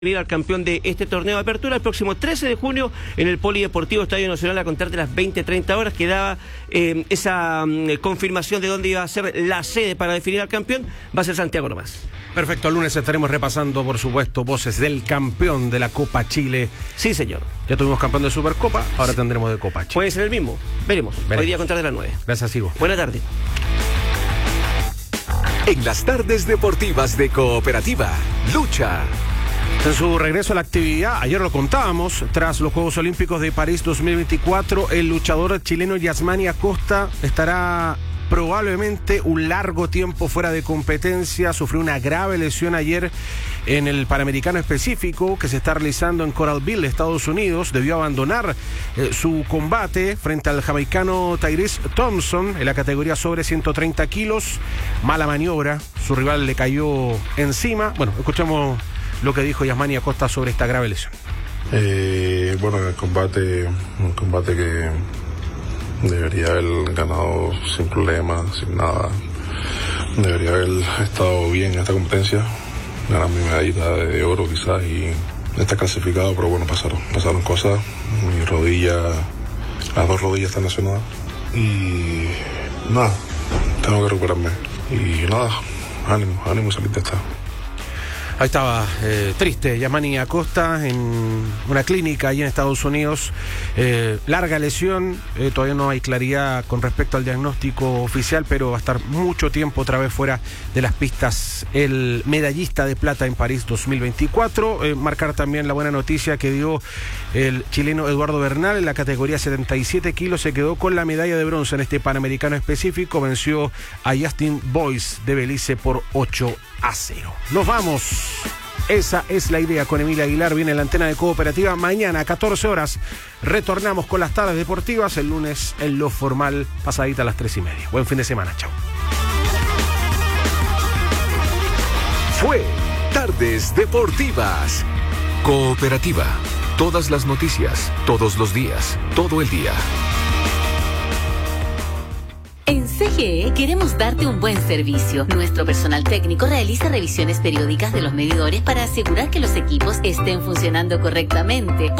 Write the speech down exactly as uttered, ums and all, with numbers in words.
Venir al campeón de este torneo de apertura el próximo trece de junio en el Polideportivo Estadio Nacional a contar de las veinte treinta horas, que daba eh, esa um, confirmación de dónde iba a ser la sede para definir al campeón. Va a ser Santiago nomás. Perfecto, el lunes estaremos repasando, por supuesto, voces del campeón de la Copa Chile. Sí, señor. Ya tuvimos campeón de Supercopa, ahora tendremos de Copa Chile. Puede ser el mismo, veremos. Veremos. Hoy día a contar de las nueve. Gracias, Ivo. Buena tarde. En las tardes deportivas de Cooperativa, Lucha. En su regreso a la actividad, ayer lo contábamos, tras los Juegos Olímpicos de París dos mil veinticuatro, el luchador chileno Yasmani Acosta estará probablemente un largo tiempo fuera de competencia. Sufrió una grave lesión ayer en el Panamericano específico que se está realizando en Coralville, Estados Unidos. Debió abandonar eh, su combate frente al jamaicano Tyrese Thompson en la categoría sobre ciento treinta kilos. Mala maniobra, su rival le cayó encima. Bueno, escuchamos lo que dijo Yasmani Acosta sobre esta grave lesión. Eh, bueno, en el combate, un combate que debería haber ganado sin problemas, sin nada. Debería haber estado bien en esta competencia, ganar mi medallita de oro quizás y estar clasificado, pero bueno, pasaron, pasaron cosas. Mi rodilla, las dos rodillas están lesionadas y nada, tengo que recuperarme y nada, ánimo, ánimo y salir de esta. Ahí estaba, eh, triste, Yasmani Acosta en una clínica allí en Estados Unidos. Eh, larga lesión, eh, todavía no hay claridad con respecto al diagnóstico oficial, pero va a estar mucho tiempo otra vez fuera de las pistas el medallista de plata en París dos mil veinticuatro. Eh, marcar también la buena noticia que dio el chileno Eduardo Bernal en la categoría setenta y siete kilos. Se quedó con la medalla de bronce en este Panamericano específico. Venció a Justin Boyce de Belice por ocho a cero. Nos vamos. Esa es la idea con Emilia Aguilar. Viene la antena de Cooperativa. Mañana a catorce horas retornamos con las tardes deportivas. El lunes en lo formal, pasadita a las tres y media. Buen fin de semana. Chao. Fue Tardes Deportivas. Cooperativa. Todas las noticias, todos los días, todo el día. En C G E queremos darte un buen servicio. Nuestro personal técnico realiza revisiones periódicas de los medidores para asegurar que los equipos estén funcionando correctamente.